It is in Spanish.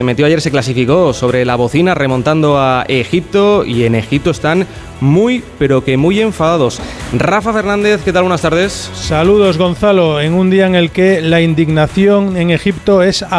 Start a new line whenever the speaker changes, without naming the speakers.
Metió ayer, se clasificó sobre la bocina remontando a Egipto y en Egipto están muy, pero que muy enfadados. Rafa Fernández, ¿qué tal? Buenas tardes.
Saludos, Gonzalo. En un día en el que la indignación en Egipto es